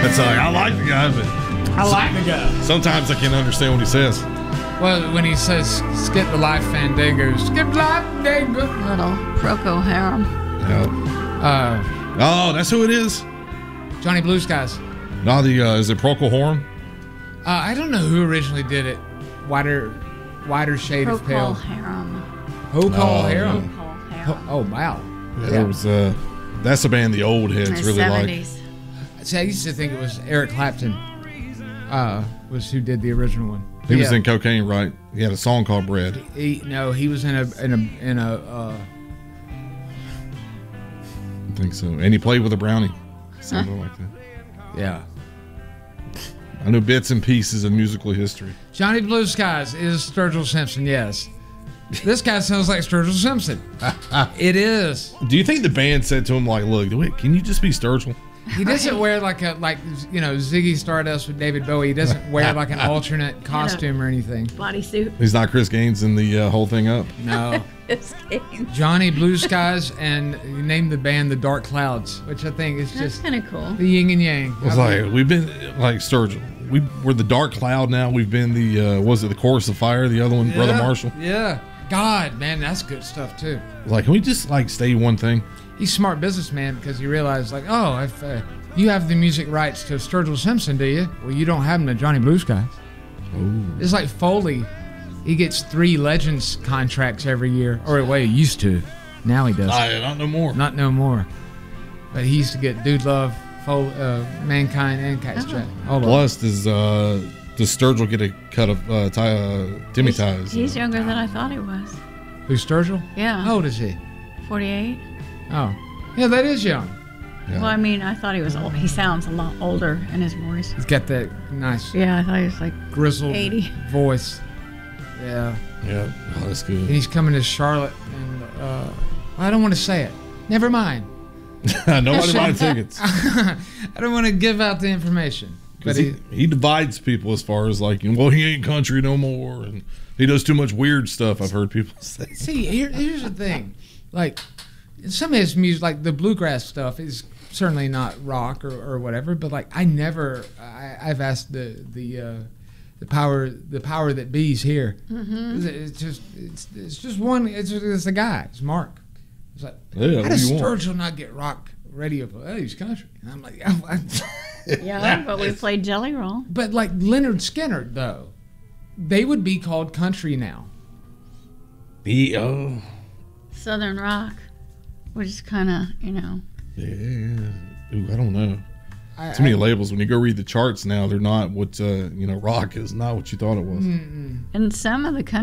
That's like, I like the guy, but I like the guy. sometimes I can't understand what he says. Well, when he says skip the life fandango, skip life fandango. Little Procol Harum. Yeah. Oh, that's who it is? Johnny Blue Skies. No, is it Procol Harum? I don't know who originally did it. Wider shade of pale. Procol Harum. Procol Harum. Procol Harum. Oh, wow. Yeah, there was, that's a band the old heads In the really 70s. like. See, I used to think it was Eric Clapton was who did the original one. He was in Cocaine, right? He had a song called Bread. He was in a I think so. And he played with a brownie. Something like that. yeah. I know bits and pieces of musical history. Johnny Blue Skies is Sturgill Simpson, yes. This guy sounds like Sturgill Simpson. It is. Do you think the band said to him, like, look, wait, can you just be Sturgill? He doesn't wear like Ziggy Stardust with David Bowie. He doesn't wear like an alternate costume or anything. Bodysuit. He's not Chris Gaines in the whole thing up. No. Escape. Johnny Blue Skies, and he named the band the Dark Clouds, which I think is That's just kind of cool. the yin and yang. It's like, we've been, like, Sturgill. We're the Dark Cloud now. We've been the Chorus of Fire, the other one, Yeah, Brother Marshall. Yeah. God, man, that's good stuff too. Like, can we just, like, stay one thing? He's a smart businessman because he realized, like, oh, if you have the music rights to Sturgill Simpson, do you? Well, you don't have them to Johnny Blue Skies. Ooh. It's like Foley. He gets 3 Legends contracts every year. Or, well, he used to. Now he doesn't. Not no more. Not no more. But he used to get Dude Love, Mankind, and Cat's Jack. Plus, does Sturgill get a cut of Timmy Ties? He's younger than I thought he was. Who's Sturgill? Yeah. How old is he? 48. Oh. Yeah, that is young. Yeah. Well, I mean, I thought he was old. He sounds a lot older in his voice. He's got that nice Yeah, I thought he was like grizzled 80. voice. Yeah. Yeah. Oh, that's And good. he's coming to Charlotte, and I don't want to say it. Never mind. Nobody buys tickets. I don't want to give out the information. But he divides people as far as, like, well, he ain't country no more, and he does too much weird stuff, I've heard people say. see, here's the thing. Like, some of his music, like the bluegrass stuff, is certainly not rock or whatever. But like, I've asked the power that be's here. Mm-hmm. It's just one. It's a guy. It's Mark. It's like, Yeah, how does what do you want? Sturgill not get rock radio play? Oh, he's country. And I'm like, Yeah, but we played Jelly Roll. but like Leonard Skinner though, they would be called country now. Southern Rock, which is kind of, Yeah. Ooh, I don't know. Too many labels. When you go read the charts now, they're not what rock is not what you thought it was. and some of the country